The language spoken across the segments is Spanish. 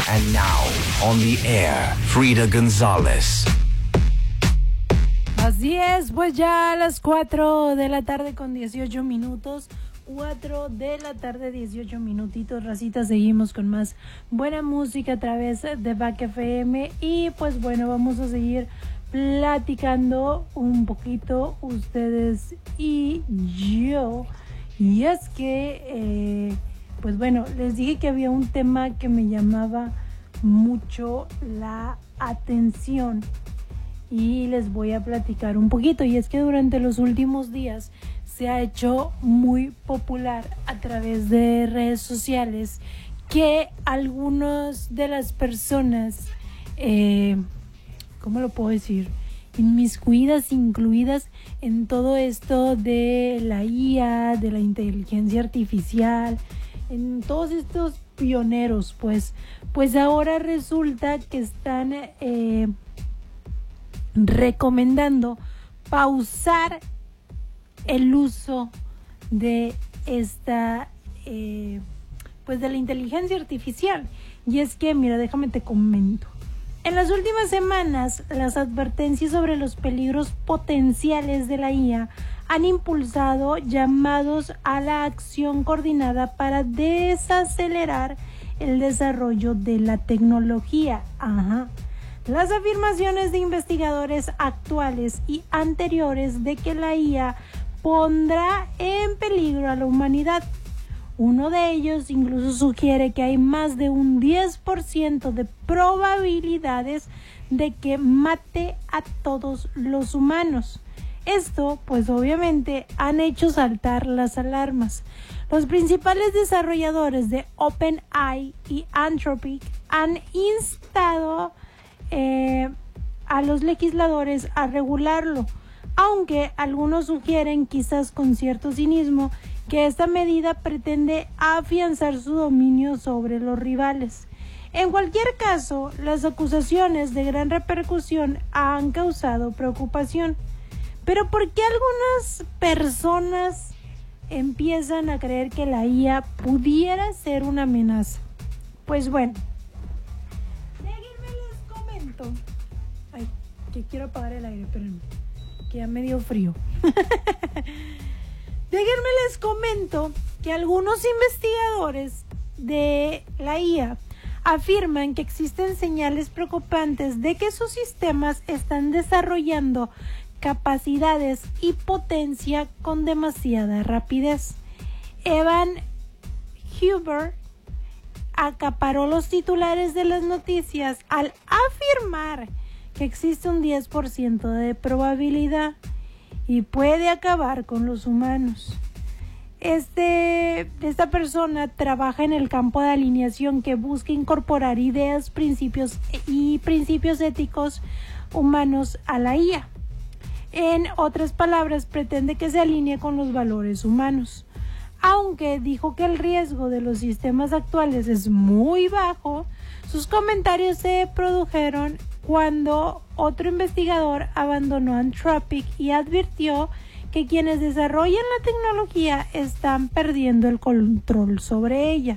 And now, on the air, Frida González. Así es, pues ya a las 4 de la tarde con 18 minutos. 4 de la tarde, 18 minutitos, racita. Seguimos con más buena música a través de Back FM. Y pues bueno, vamos a seguir platicando un poquito ustedes y yo. Y es que, pues bueno, les dije que había un tema que me llamaba mucho la atención. Y les voy a platicar un poquito. Y es que durante los últimos días se ha hecho muy popular a través de redes sociales que algunas de las personas, ¿cómo lo puedo decir? Inmiscuidas, incluidas en todo esto de la IA, de la inteligencia artificial, en todos estos pioneros, pues ahora resulta que están recomendando pausar el uso de esta pues de la inteligencia artificial. Y es que, mira, déjame te comento. En las últimas semanas, las advertencias sobre los peligros potenciales de la IA han impulsado llamados a la acción coordinada para desacelerar el desarrollo de la tecnología. Las afirmaciones de investigadores actuales y anteriores de que la IA pondrá en peligro a la humanidad. Uno de ellos incluso sugiere que hay más de un 10% de probabilidades de que mate a todos los humanos. Esto, pues obviamente, han hecho saltar las alarmas. Los principales desarrolladores de OpenAI y Anthropic han instado a los legisladores a regularlo, aunque algunos sugieren, quizás con cierto cinismo, que esta medida pretende afianzar su dominio sobre los rivales. En cualquier caso, las acusaciones de gran repercusión han causado preocupación. Pero ¿por qué algunas personas empiezan a creer que la IA pudiera ser una amenaza? Pues bueno, déjenme les comento. Ay, que quiero apagar el aire, espérenme, que ya me dio frío. Déjenme les comento que algunos investigadores de la IA afirman que existen señales preocupantes de que sus sistemas están desarrollando capacidades y potencia con demasiada rapidez. Evan Huber acaparó los titulares de las noticias al afirmar que existe un 10% de probabilidad y puede acabar con los humanos. Esta persona trabaja en el campo de alineación que busca incorporar ideas, principios éticos humanos a la IA. En otras palabras, pretende que se alinee con los valores humanos. Aunque dijo que el riesgo de los sistemas actuales es muy bajo, sus comentarios se produjeron cuando otro investigador abandonó Anthropic y advirtió que quienes desarrollan la tecnología están perdiendo el control sobre ella.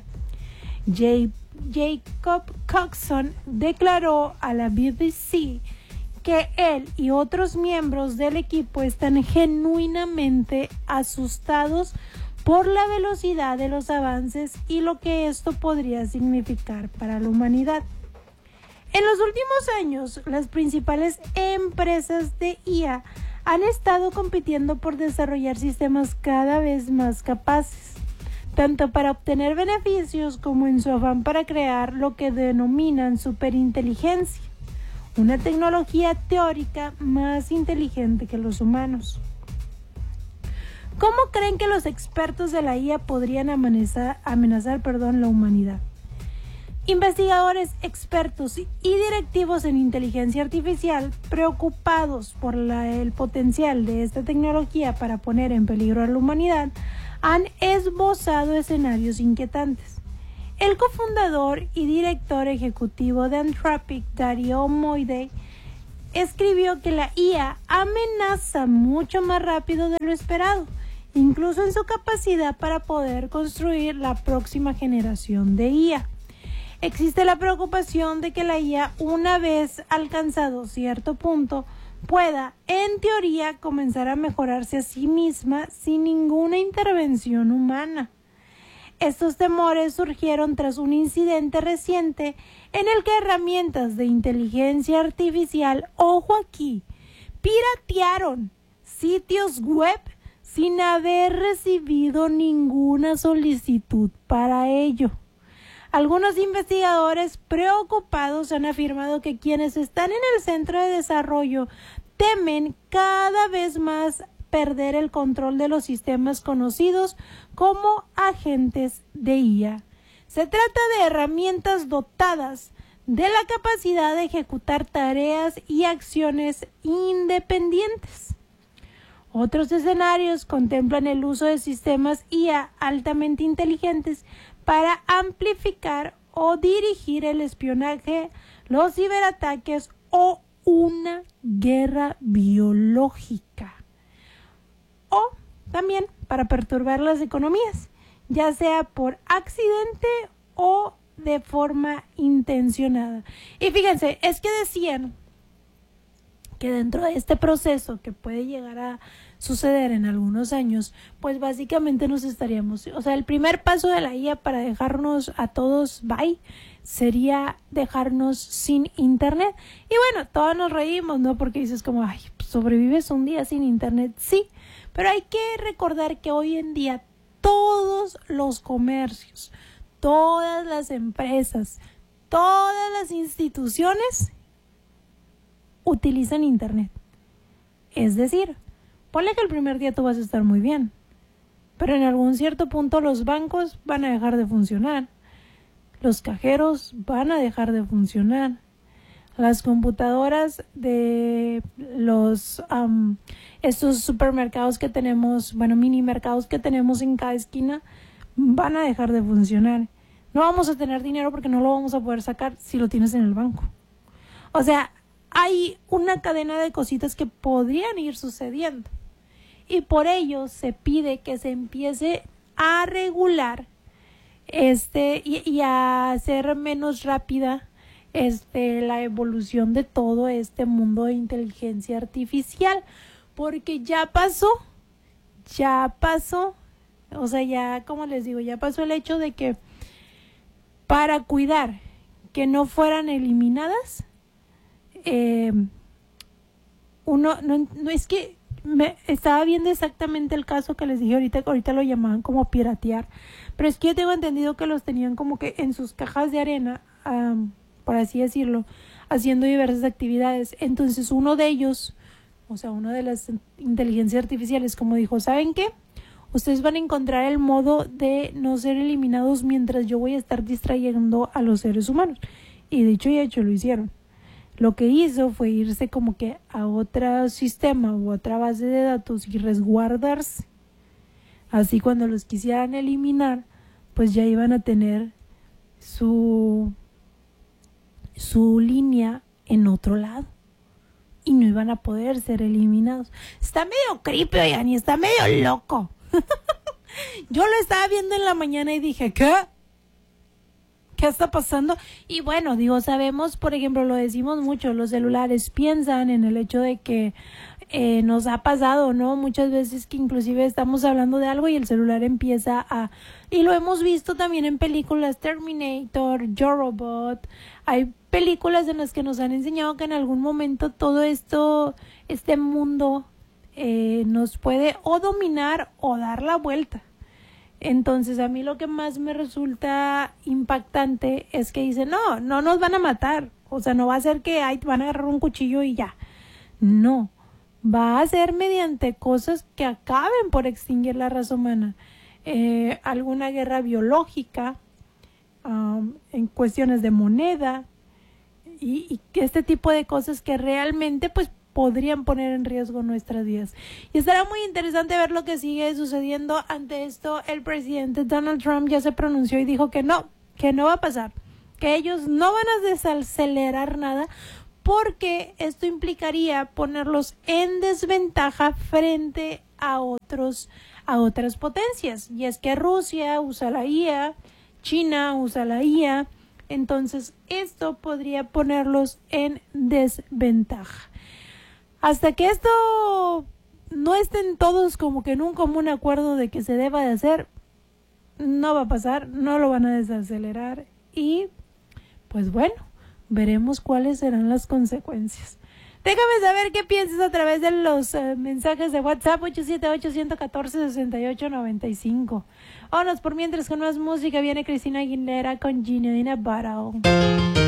Jacob Coxon declaró a la BBC que él y otros miembros del equipo están genuinamente asustados por la velocidad de los avances y lo que esto podría significar para la humanidad. En los últimos años, las principales empresas de IA han estado compitiendo por desarrollar sistemas cada vez más capaces, tanto para obtener beneficios como en su afán para crear lo que denominan superinteligencia, una tecnología teórica más inteligente que los humanos. ¿Cómo creen que los expertos de la IA podrían amenazar la humanidad? Investigadores, expertos y directivos en inteligencia artificial, preocupados por el potencial de esta tecnología para poner en peligro a la humanidad, han esbozado escenarios inquietantes. El cofundador y director ejecutivo de Anthropic, Dario Moide, escribió que la IA amenaza mucho más rápido de lo esperado, incluso en su capacidad para poder construir la próxima generación de IA. existe la preocupación de que la IA, una vez alcanzado cierto punto, pueda, en teoría, comenzar a mejorarse a sí misma sin ninguna intervención humana. Estos temores surgieron tras un incidente reciente en el que herramientas de inteligencia artificial, ojo aquí, piratearon sitios web sin haber recibido ninguna solicitud para ello. Algunos investigadores preocupados han afirmado que quienes están en el centro de desarrollo temen cada vez más perder el control de los sistemas conocidos como agentes de IA. Se trata de herramientas dotadas de la capacidad de ejecutar tareas y acciones independientes. Otros escenarios contemplan el uso de sistemas IA altamente inteligentes para amplificar o dirigir el espionaje, los ciberataques o una guerra biológica. O también para perturbar las economías, ya sea por accidente o de forma intencionada. Y fíjense, es que decían que dentro de este proceso que puede llegar a suceder en algunos años, pues básicamente nos estaríamos, o sea, el primer paso de la IA para dejarnos a todos bye sería dejarnos sin internet. Y bueno, todos nos reímos, ¿no? Porque dices como, ay, pues sobrevives un día sin internet, sí, pero hay que recordar que hoy en día todos los comercios, todas las empresas, todas las instituciones utilizan internet. Es decir, ponle que el primer día tú vas a estar muy bien, pero en algún cierto punto los bancos van a dejar de funcionar, los cajeros van a dejar de funcionar, las computadoras de los estos supermercados que tenemos, bueno, mini mercados que tenemos en cada esquina, van a dejar de funcionar. No vamos a tener dinero porque no lo vamos a poder sacar si lo tienes en el banco. O sea, hay una cadena de cositas que podrían ir sucediendo. Y por ello se pide que se empiece a regular y a hacer menos rápida la evolución de todo este mundo de inteligencia artificial, porque ya pasó, o sea, ya, como les digo, ya pasó el hecho de que para cuidar que no fueran eliminadas, uno no es que me estaba viendo exactamente el caso que les dije ahorita lo llamaban como piratear, pero es que yo tengo entendido que los tenían como que en sus cajas de arena, por así decirlo, haciendo diversas actividades. Entonces uno de ellos, o sea, uno de las inteligencias artificiales, como dijo, ¿saben qué? Ustedes van a encontrar el modo de no ser eliminados mientras yo voy a estar distrayendo a los seres humanos. Y de hecho lo hicieron. Lo que hizo fue irse como que a otro sistema u otra base de datos y resguardarse. Así cuando los quisieran eliminar, pues ya iban a tener su línea en otro lado y no iban a poder ser eliminados. Está medio creepy, oigan, y está medio loco. Yo lo estaba viendo en la mañana y dije, ¿qué está pasando? Y bueno, digo, sabemos, por ejemplo, lo decimos mucho, los celulares piensan en el hecho de que nos ha pasado, ¿no? Muchas veces que inclusive estamos hablando de algo y el celular empieza y lo hemos visto también en películas, Terminator, Yo Robot. Hay películas en las que nos han enseñado que en algún momento todo esto, este mundo nos puede o dominar o dar la vuelta. Entonces a mí lo que más me resulta impactante es que dicen, no nos van a matar, o sea, no va a ser que van a agarrar un cuchillo y ya, no, va a ser mediante cosas que acaben por extinguir la raza humana, alguna guerra biológica, en cuestiones de moneda y este tipo de cosas que realmente pues podrían poner en riesgo nuestras vidas. Y estará muy interesante ver lo que sigue sucediendo. Ante esto, el presidente Donald Trump ya se pronunció y dijo que no va a pasar, que ellos no van a desacelerar nada porque esto implicaría ponerlos en desventaja frente a otras potencias. Y es que Rusia usa la IA, China usa la IA, Entonces, esto podría ponerlos en desventaja. Hasta que esto no estén todos como que en un común acuerdo de que se deba de hacer, no va a pasar, no lo van a desacelerar y pues bueno, veremos cuáles serán las consecuencias. Déjame saber qué piensas a través de los mensajes de WhatsApp 878-114-6895. Vámonos por mientras con más música. Viene Cristina Aguilera con Gina Navarro.